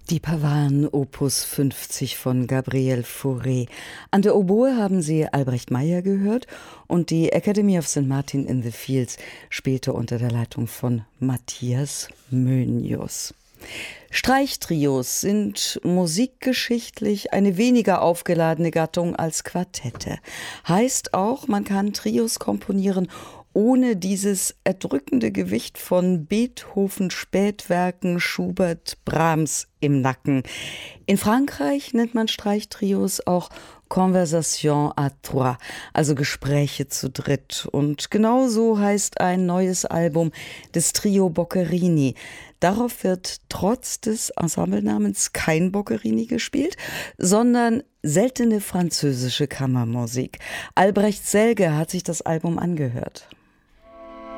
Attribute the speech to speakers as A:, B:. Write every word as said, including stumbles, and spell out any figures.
A: Die Pavane Opus fünfzig von Gabriel Fauré. An der Oboe haben Sie Albrecht Meyer gehört und die Academy of Saint Martin in the Fields spielte unter der Leitung von Matthias Mönius. Streichtrios sind musikgeschichtlich eine weniger aufgeladene Gattung als Quartette. Heißt auch, man kann Trios komponieren, ohne dieses erdrückende Gewicht von Beethoven, Spätwerken, Schubert, Brahms im Nacken. In Frankreich nennt man Streichtrios auch Conversation à trois, also Gespräche zu dritt. Und genau so heißt ein neues Album des Trio Boccherini. Darauf wird trotz des Ensemblenamens kein Boccherini gespielt, sondern seltene französische Kammermusik. Albrecht Selge hat sich das Album angehört.